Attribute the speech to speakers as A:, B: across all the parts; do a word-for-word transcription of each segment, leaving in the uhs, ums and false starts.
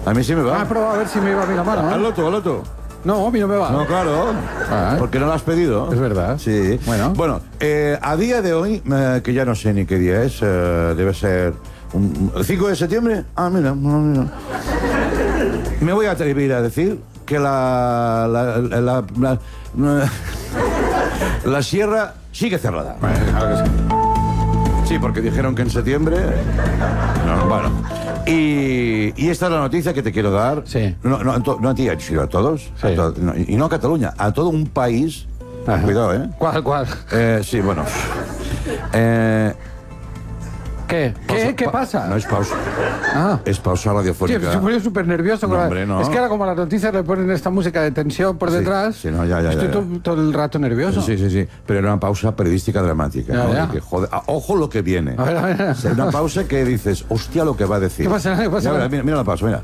A: A mí sí me va.
B: Ah, probado a ver si me iba a mí la mano. ¿eh?
A: Hazlo tú, hazlo tú.
B: No, a mí no me va.
A: No, claro.
B: Ah,
A: porque no lo has pedido.
B: Es verdad.
A: Sí.
B: Bueno.
A: Bueno, eh, a día de hoy, eh, que ya no sé ni qué día es, eh, debe ser un, un- ¿cinco de septiembre? Ah, mira, mira. Me voy a atrever a decir que la la, la, la, la, la sierra sigue cerrada.
B: Bueno, claro que sí.
A: Sí, porque dijeron que en septiembre... No, bueno. Y, y esta es la noticia que te quiero dar.
B: Sí.
A: No, no, a to- no a ti, sino a todos.
B: Sí.
A: A to- no, y no a Cataluña, a todo un país.
B: Ajá.
A: Cuidado, ¿eh?
B: ¿Cuál, cuál?
A: Eh, sí, bueno. Eh,
B: ¿Qué? ¿Qué?
A: pausa-
B: ¿Qué
A: pa-
B: pasa?
A: No es pausa.
B: Ah.
A: Es pausa
B: Tío,
A: radiofónica.
B: se pone súper nervioso.
A: No,
B: con la-
A: hombre, no.
B: Es que ahora como a las noticias le ponen esta música de tensión por
A: Sí,
B: detrás,
A: sí, no, ya, ya,
B: estoy
A: ya,
B: todo,
A: ya.
B: todo el rato nervioso.
A: Sí, sí, sí. Pero era una pausa periodística dramática.
B: Ya,
A: ¿no?
B: ya.
A: Y que, joder, ah, ojo lo que viene.
B: A ver, a ver.
A: Es una pausa que dices, hostia lo que va a decir.
B: ¿Qué pasa? ¿Qué pasa?
A: Ya verás, mira, mira la pausa, mira.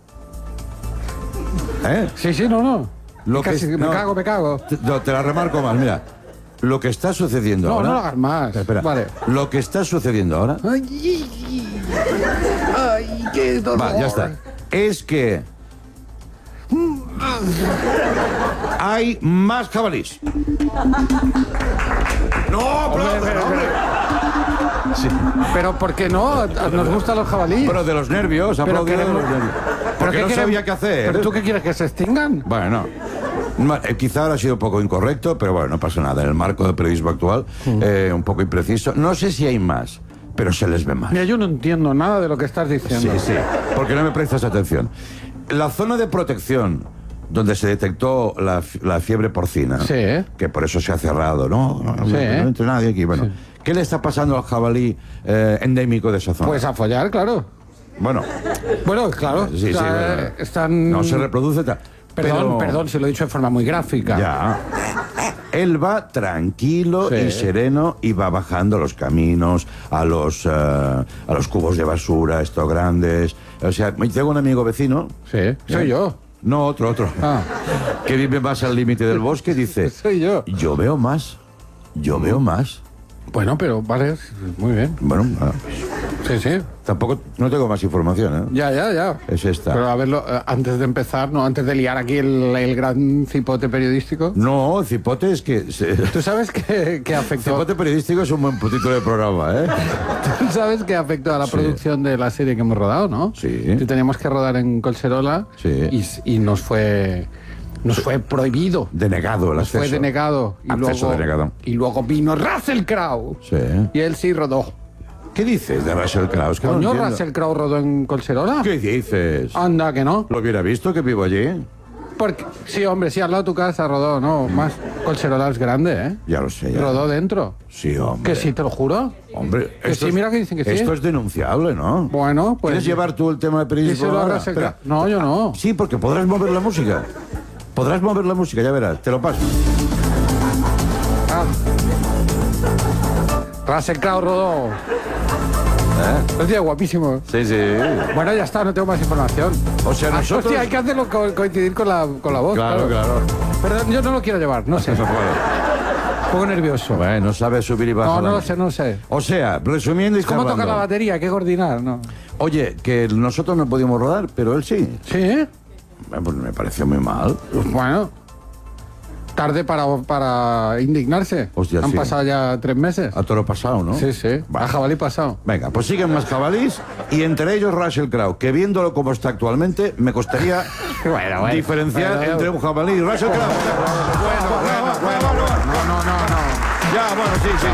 A: ¿Eh?
B: Sí, sí, no, no.
A: Lo
B: Casi
A: que-
B: me
A: no.
B: cago, me cago.
A: Te, no, te la remarco más, mira. Lo que está sucediendo
B: No,
A: ahora...
B: no lo hagas más.
A: Espera.
B: Vale.
A: Lo que está sucediendo ahora...
B: Ay, ay, qué dolor.
A: Va, ya está. Es que... hay más jabalís. No,
B: Hombre,
A: pero,
B: pero,
A: hombre. Sí.
B: Pero ¿por qué no? Nos gustan los jabalíes.
A: Pero de los nervios,
B: Pero
A: aplaudido de
B: queremos-
A: los nervios.
B: ¿Pero
A: Porque
B: qué
A: no
B: queremos?
A: sabía qué hacer.
B: ¿Pero tú qué quieres, que se extingan?
A: Bueno, no. Eh, Quizá ahora ha sido un poco incorrecto, pero bueno, no pasa nada. En el marco del periodismo actual, eh, un poco impreciso. No sé si hay más, pero se les ve más.
B: Mira, yo no entiendo nada de lo que estás
A: Sí,
B: diciendo.
A: sí, porque no me prestas atención. La zona de protección donde se detectó la, fi- la fiebre porcina,
B: Sí, ¿eh?
A: que por eso se ha cerrado, no, no, no,
B: Sí,
A: no
B: ¿eh?
A: entra nadie aquí. Bueno,
B: Sí.
A: ¿qué le está pasando al jabalí eh, endémico de esa zona?
B: Pues a follar, claro.
A: bueno,
B: Bueno, claro.
A: sí, sí,
B: o sea,
A: bueno,
B: están...
A: no se reproduce tal.
B: Perdón,
A: pero-
B: perdón, si lo he dicho de forma muy gráfica.
A: Ya. Él va tranquilo
B: Sí.
A: y sereno y va bajando los caminos, a los, eh, a los cubos de basura, estos grandes. O sea, tengo un amigo vecino.
B: Sí, soy yo.
A: No, otro, otro.
B: Ah.
A: Que vive más al límite del bosque y dice,
B: Soy yo.
A: yo veo más, yo veo más.
B: Bueno, pero vale, muy bien.
A: Bueno, ah,
B: Sí, sí.
A: tampoco, no tengo más información, ¿eh?
B: Ya, ya, ya.
A: Es esta.
B: Pero a verlo, eh, antes de empezar, no, antes de liar aquí el, el gran cipote periodístico.
A: No, cipote es que... se-
B: ¿Tú sabes que, que afectó?
A: Cipote periodístico es un buen título de programa, ¿eh?
B: ¿Tú sabes que afectó a la
A: Sí.
B: producción de la serie que hemos rodado, no?
A: Sí.
B: Que teníamos que rodar en Colserola.
A: Sí.
B: Y, y nos fue nos fue prohibido.
A: Denegado el
B: Nos fue
A: acceso.
B: denegado. Y
A: Acceso
B: luego,
A: denegado.
B: Y luego vino Russell Crowe.
A: Sí.
B: Y él sí rodó.
A: ¿Qué dices de Russell Crowe? Es que no
B: ¿Coño,
A: entiendo.
B: Russell Crowe rodó en Colserola?
A: ¿Qué dices?
B: Anda, que no.
A: ¿Lo hubiera visto que vivo allí?
B: Porque, sí, hombre, sí, al lado de tu casa rodó, no, más. Colserola es grande, ¿eh?
A: Ya lo sé, ya.
B: Rodó dentro.
A: Sí, hombre.
B: Que sí, te lo juro.
A: Hombre,
B: Que
A: esto
B: sí,
A: es-
B: mira que dicen que sí.
A: Esto es denunciable, ¿no?
B: Bueno, pues...
A: ¿Quieres llevar tú el tema de periodismo
B: díselo a
A: ahora?
B: Russell
A: Espera.
B: Crowe. No, yo no.
A: Sí, porque podrás mover la música. Podrás mover la música, ya verás. Te lo paso.
B: Ah. Russell Crowe rodó.
A: ¿Eh?
B: Es tío guapísimo.
A: Sí, sí.
B: Bueno, ya está, no tengo más información.
A: O sea,
B: Ah,
A: nosotros...
B: hostia, hay que hacerlo co- coincidir con la, con la voz.
A: Claro, claro.
B: Perdón, yo no lo quiero llevar, no sé. Un poco nervioso.
A: Bueno, no sabes subir y bajar.
B: No, no
A: la
B: lo
A: música.
B: sé, no lo sé.
A: O sea, resumiendo y
B: ¿Cómo toca
A: cerrando.
B: la batería? Hay que coordinar, ¿no?
A: Oye, que nosotros no podíamos rodar, pero él sí.
B: Sí,
A: Bueno, pues me pareció muy mal.
B: bueno. Tarde para, para indignarse.
A: Hostia,
B: Han
A: sí.
B: pasado ya tres meses.
A: A toro pasado, ¿no?
B: Sí, sí.
A: Va.
B: A jabalí pasado.
A: Venga, pues siguen más jabalís y entre ellos Russell Crowe, que viéndolo como está actualmente, me costaría
B: Bueno, bueno.
A: diferenciar
B: Bueno,
A: entre un jabalí y Russell Crowe.
B: Bueno, bueno, bueno. No, no, no, no.
A: Ya, bueno, sí, sí.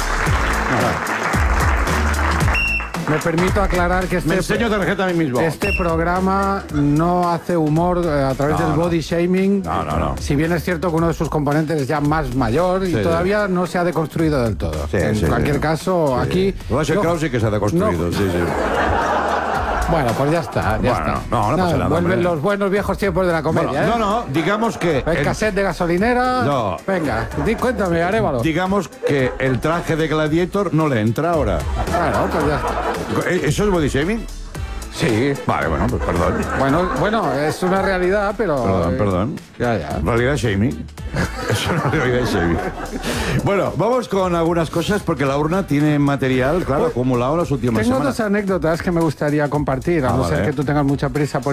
B: Me permito aclarar que este,
A: Me enseño tarjeta a mí mismo.
B: este programa no hace humor eh, a través
A: No,
B: del
A: no.
B: body shaming.
A: No, no, no.
B: Si bien es cierto que uno de sus componentes es ya más mayor y
A: Sí,
B: todavía no se ha deconstruido del todo.
A: Sí,
B: en
A: sí,
B: cualquier
A: sí.
B: caso,
A: Sí.
B: aquí...
A: Russell
B: no-
A: Crowe sí que se ha deconstruido,
B: no-
A: sí, sí.
B: Bueno, pues ya está, ya
A: Bueno,
B: está.
A: no, no pasa nada,
B: Vuelven
A: hombre.
B: los buenos viejos tiempos de la comedia,
A: Bueno,
B: ¿eh?
A: no, no, digamos que...
B: El
A: el-
B: cassette de gasolinera.
A: No.
B: Venga, di, cuéntame, Arévalo.
A: digamos que el traje de Gladiator no le entra ahora.
B: Claro, pues ya está.
A: ¿Eh, ¿Eso es body shaming?
B: Sí.
A: Vale, bueno, pues perdón.
B: Bueno, bueno, es una realidad, pero...
A: Perdón,
B: eh,
A: perdón.
B: Ya, ya.
A: Realidad shaming. Eso no es realidad shaming. Bueno, vamos con algunas cosas porque la urna tiene material, claro, acumulado en las últimas
B: Tengo
A: semanas.
B: dos anécdotas que me gustaría compartir, a
A: Ah,
B: no ser
A: vale.
B: que tú tengas mucha prisa por